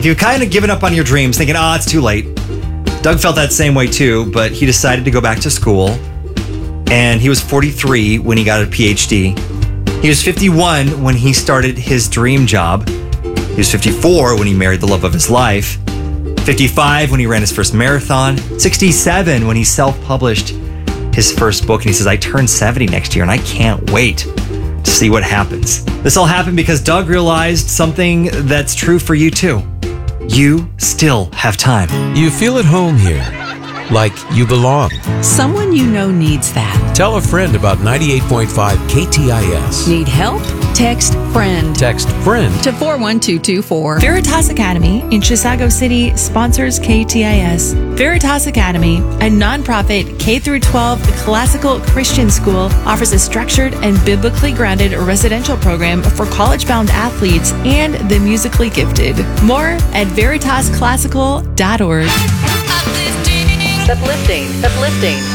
you've kind of given up on your dreams, thinking, it's too late. Doug felt that same way too, but he decided to go back to school. And he was 43 when he got a PhD. He was 51 when he started his dream job. He was 54 when he married the love of his life. 55 when he ran his first marathon. 67 when he self-published his first book. And he says, I turn 70 next year and I can't wait to see what happens. This all happened because Doug realized something that's true for you too. You still have time. You feel at home here, like you belong. Someone you know needs that. Tell a friend about 98.5 KTIS. Need help? Text FRIEND. Text FRIEND to 41224. Veritas Academy in Chisago City sponsors KTIS. Veritas Academy, a nonprofit K-12 classical Christian school, offers a structured and biblically grounded residential program for college-bound athletes and the musically gifted. More at veritasclassical.org. Uplifting.